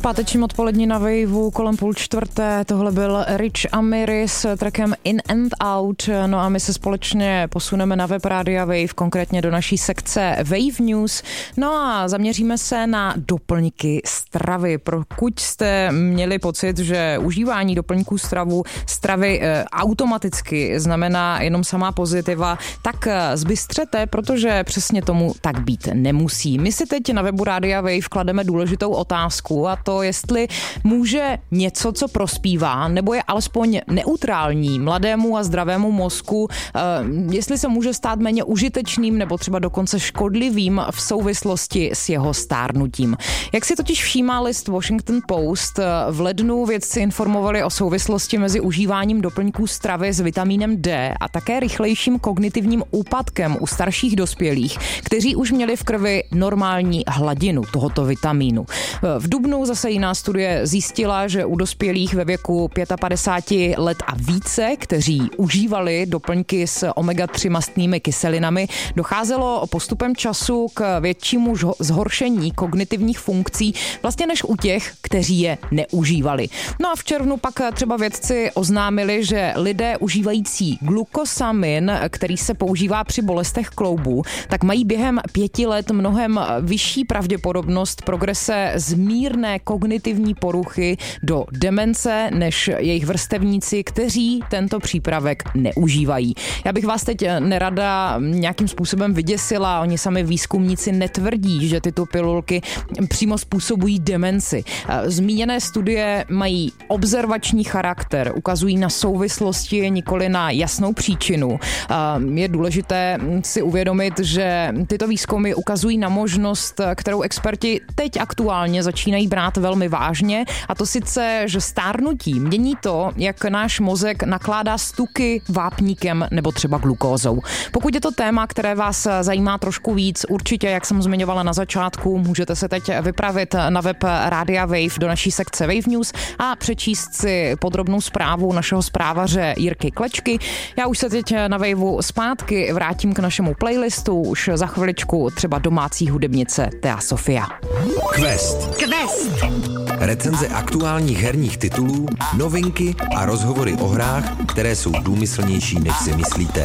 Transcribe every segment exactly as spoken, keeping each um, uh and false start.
Pátečním odpolední na Waveu kolem půl čtvrté. Tohle byl Rich Amiry s trackem In and Out. No a my se společně posuneme na web Rádia Wave, konkrétně do naší sekce Wave News. No a zaměříme se na doplňky stravy. Pokud jste měli pocit, že užívání doplňků stravu, stravy e, automaticky znamená jenom samá pozitiva, tak zbystřete, protože přesně tomu tak být nemusí. My si teď na webu Rádia Wave klademe důležitou otázku, a to jestli může něco, co prospívá, nebo je alespoň neutrální mladému a zdravému mozku, jestli se může stát méně užitečným nebo třeba dokonce škodlivým v souvislosti s jeho stárnutím. Jak si totiž všímá list Washington Post, v lednu vědci informovali o souvislosti mezi užíváním doplňků stravy s vitamínem D a také rychlejším kognitivním úpadkem u starších dospělých, kteří už měli v krvi normální hladinu tohoto vitamínu. V dubnu zase jiná studie zjistila, že u dospělých ve věku padesát pět let a více, kteří užívali doplňky s omega tři mastnými kyselinami, docházelo postupem času k většímu zhoršení kognitivních funkcí vlastně než u těch, kteří je neužívali. No a v červnu pak třeba vědci oznámili, že lidé užívající glukosamin, který se používá při bolestech kloubů, tak mají během pěti let mnohem vyšší pravděpodobnost progrese z mírné kognitivní poruchy do demence než jejich vrstevníci, kteří tento přípravek neužívají. Já bych vás teď nerada nějakým způsobem vyděsila, oni sami výzkumníci netvrdí, že tyto pilulky přímo způsobují demenci. Zmíněné studie mají observační charakter, ukazují na souvislosti, nikoli na jasnou příčinu. Je důležité si uvědomit, že tyto výzkumy ukazují na možnost, kterou experti teď aktuálně začínají brát velmi vážně, a to sice, že stárnutí mění to, jak náš mozek nakládá s tuky, vápníkem nebo třeba glukózou. Pokud je to téma, které vás zajímá trošku víc, určitě, jak jsem zmiňovala na začátku, můžete se teď vypravit na web Rádia Wave do naší sekce Wave News a přečíst si podrobnou zprávu našeho zprávaře Jirky Klečky. Já už se teď na Waveu zpátky vrátím k našemu playlistu, už za chviličku třeba domácí hudebnice Thea Sofia. Quest. Quest. Recenze aktuálních herních titulů, novinky a rozhovory o hrách, které jsou důmyslnější, než si myslíte.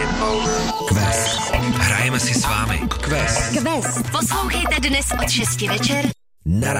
Quest. Hrajeme si s vámi. Quest. Quest. Poslouchejte dnes od šesti večer Na